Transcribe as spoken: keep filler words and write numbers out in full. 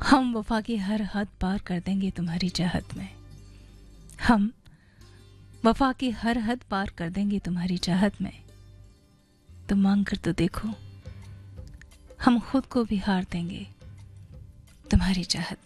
हम वफा की हर हद पार कर देंगे तुम्हारी चाहत में। हम वफा की हर हद पार कर देंगे तुम्हारी चाहत में। तुम मांग कर तो देखो, हम खुद को भी हार देंगे तुम्हारी चाहत में।